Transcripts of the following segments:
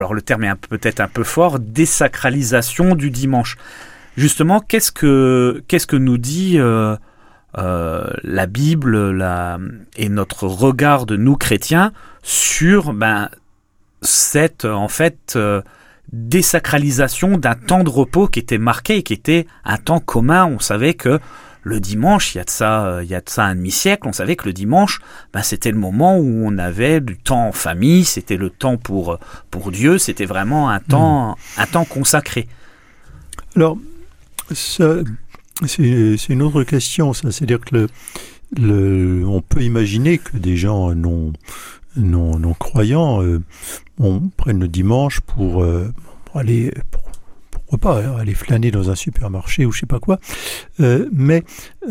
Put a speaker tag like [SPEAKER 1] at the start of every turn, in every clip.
[SPEAKER 1] alors le terme est peut-être un peu fort, désacralisation du dimanche. Justement, qu'est-ce que nous dit la Bible et notre regard de nous chrétiens sur cette en fait désacralisation d'un temps de repos qui était marqué et qui était un temps commun. On savait que le dimanche, il y a de ça un demi-siècle, on savait que le dimanche, c'était le moment où on avait du temps en famille, c'était le temps pour Dieu, c'était vraiment un temps consacré.
[SPEAKER 2] Alors, ça, c'est une autre question, ça. C'est-à-dire que on peut imaginer que des gens non croyants prennent le dimanche pour aller... pourquoi pas aller flâner dans un supermarché ou je sais pas quoi, mais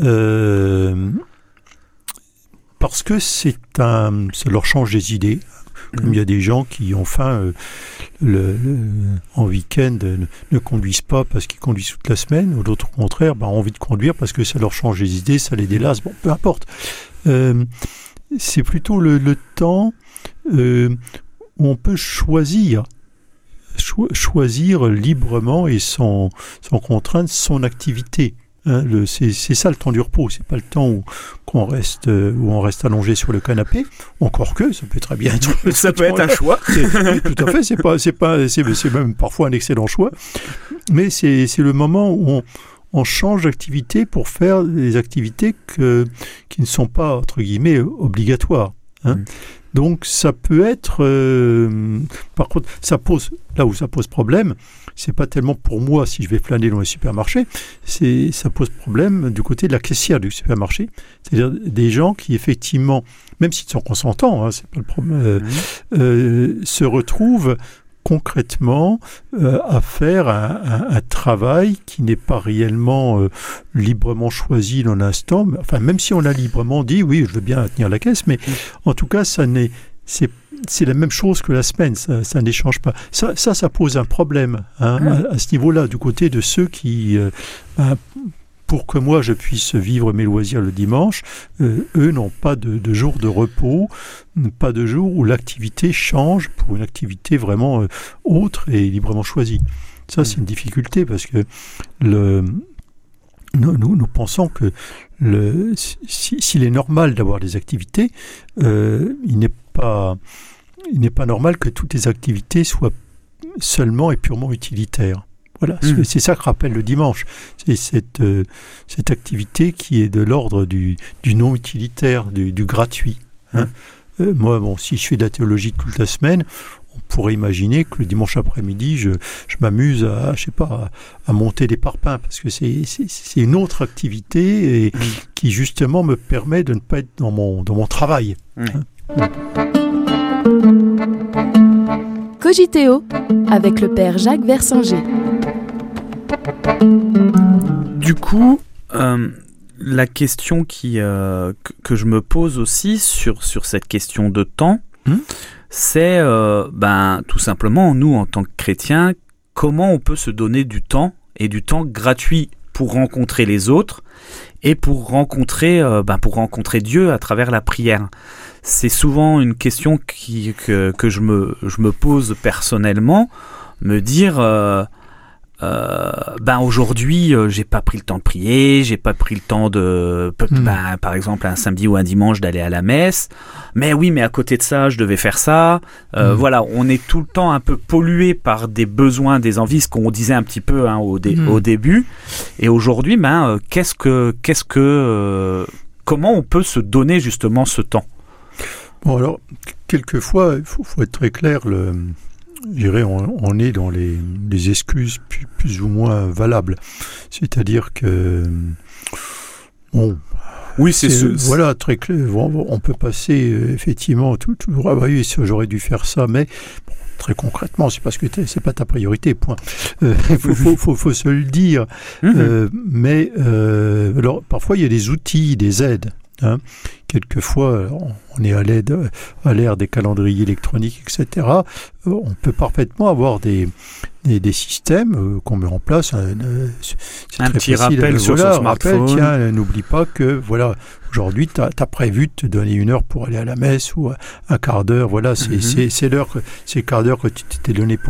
[SPEAKER 2] parce que ça leur change des idées. Comme il y a des gens qui ont faim en week-end ne conduisent pas parce qu'ils conduisent toute la semaine, ou d'autres au contraire ont envie de conduire parce que ça leur change les idées, ça les délasse, bon, peu importe. C'est plutôt le temps où on peut choisir librement et sans contrainte son activité. C'est ça le temps du repos, c'est pas le temps où on reste allongé sur le canapé. Encore que ça peut très bien être.
[SPEAKER 1] Ça peut être un choix.
[SPEAKER 2] Oui, tout à fait. C'est même parfois un excellent choix. Mais c'est le moment où on change d'activité pour faire des activités qui ne sont pas entre guillemets obligatoires. Donc ça peut être. Par contre, là où ça pose problème, c'est pas tellement pour moi si je vais flâner dans les supermarchés, ça pose problème du côté de la caissière du supermarché. C'est-à-dire des gens qui effectivement, même s'ils sont consentants, c'est pas le problème, se retrouvent concrètement à faire un travail qui n'est pas réellement librement choisi dans l'instant. Enfin, même si on a librement dit oui, je veux bien tenir la caisse, mais en tout cas, c'est la même chose que la semaine, ça n'échange pas. Ça pose un problème à ce niveau-là, du côté de ceux qui, pour que moi je puisse vivre mes loisirs le dimanche, eux n'ont pas de jour de repos, pas de jour où l'activité change pour une activité vraiment autre et librement choisie. Ça, c'est une difficulté parce que nous pensons que s'il est normal d'avoir des activités, il n'est pas normal que toutes les activités soient seulement et purement utilitaires. Voilà, c'est ça que rappelle le dimanche. C'est cette activité qui est de l'ordre du non utilitaire, du gratuit. Moi, si je fais de la théologie toute la semaine, on pourrait imaginer que le dimanche après-midi, je m'amuse à monter des parpaings, parce que c'est une autre activité et qui justement me permet de ne pas être dans mon travail.
[SPEAKER 3] Cogiteo avec le père Jacques Versinger.
[SPEAKER 1] Du coup, la question que je me pose aussi sur cette question de temps, c'est tout simplement, nous en tant que chrétiens, comment on peut se donner du temps, et du temps gratuit pour rencontrer les autres et pour rencontrer Dieu à travers la prière. C'est souvent une question que je me pose personnellement, me dire aujourd'hui j'ai pas pris le temps de prier, j'ai pas pris le temps de par exemple un samedi ou un dimanche d'aller à la messe, mais à côté de ça je devais faire ça. Voilà, on est tout le temps un peu pollué par des besoins, des envies, ce qu'on disait un petit peu au début. Et aujourd'hui, comment on peut se donner justement ce temps?
[SPEAKER 2] Bon, alors quelquefois il faut être très clair. Je dirais, on est dans les excuses plus ou moins valables. C'est-à-dire que,
[SPEAKER 1] oui, c'est
[SPEAKER 2] voilà, très clair. On peut passer effectivement toujours. Ah oui, j'aurais dû faire ça, mais très concrètement, c'est parce que c'est pas ta priorité. Point. Faut se le dire. Mais alors, parfois, il y a des outils, des aides. Quelquefois, on est à l'ère des calendriers électroniques, etc. On peut parfaitement avoir des des systèmes qu'on met en place. C'est
[SPEAKER 1] un
[SPEAKER 2] très
[SPEAKER 1] petit
[SPEAKER 2] facile.
[SPEAKER 1] rappel sur son smartphone.
[SPEAKER 2] Tiens, n'oublie pas que aujourd'hui, tu as prévu de te donner 1 heure pour aller à la messe ou un quart d'heure. Voilà, c'est l'heure, c'est le quart d'heure que tu t'es donné pour